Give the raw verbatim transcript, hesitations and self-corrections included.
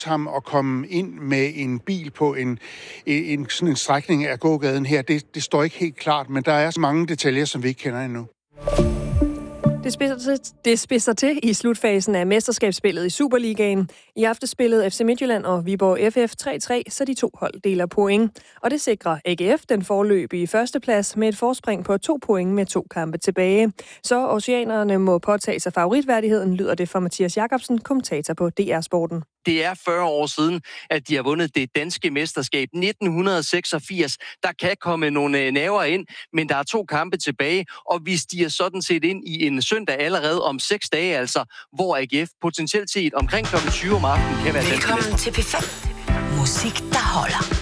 ham at komme ind med en bil på en, en, sådan en strækning af gågaden her, det, det står ikke helt klart, men der er så mange detaljer, som vi ikke kender endnu. Det spidser, til, det spidser til i slutfasen af mesterskabsspillet i Superligaen. I aften spillede F C Midtjylland og Viborg F F tre tre, så de to hold deler point. Og det sikrer A G F den forløbige førsteplads med et forspring på to point med to kampe tilbage. Så oceanerne må påtage sig favoritværdigheden, lyder det fra Mathias Jacobsen, kommentator på D R Sporten. Det er fyrre år siden, at de har vundet det danske mesterskab nitten seksogfirs. Der kan komme nogle naver ind, men der er to kampe tilbage, og vi stiger sådan set ind i en søndag allerede om seks dage, altså, hvor A G F potentielt set omkring klokken tyve om aftenen kan være danske. Velkommen til P fem. Musik, der holder.